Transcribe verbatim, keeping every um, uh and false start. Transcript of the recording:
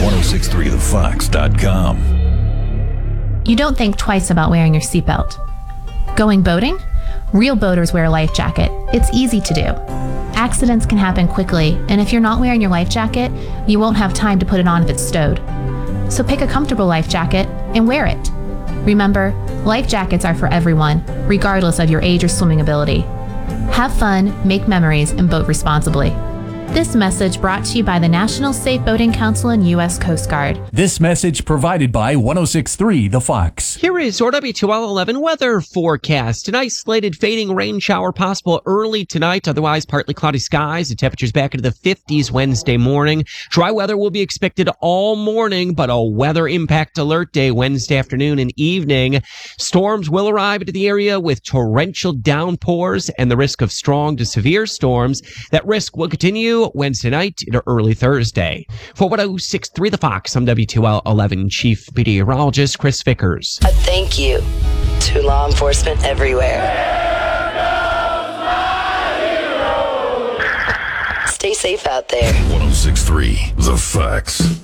ten sixty-three the fox dot com. You don't think twice about wearing your seatbelt. Going boating? Real boaters wear a life jacket. It's easy to do. Accidents can happen quickly, and if you're not wearing your life jacket, you won't have time to put it on if it's stowed. So pick a comfortable life jacket and wear it. Remember, life jackets are for everyone, regardless of your age or swimming ability. Have fun, make memories, and boat responsibly. This message brought to you by the National Safe Boating Council and U S Coast Guard. This message provided by ten sixty-three The Fox. Here is your W two L eleven weather forecast. An isolated fading rain shower possible early tonight. Otherwise, partly cloudy skies. The temperatures back into the fifties Wednesday morning. Dry weather will be expected all morning, but a weather impact alert day Wednesday afternoon and evening. Storms will arrive into the area with torrential downpours and the risk of strong to severe storms. That risk will continue Wednesday night into early Thursday. For ten sixty-three The Fox, I'm W two L eleven Chief Meteorologist Chris Vickers. A thank you to law enforcement everywhere. Stay safe out there. ten sixty-three The Fox.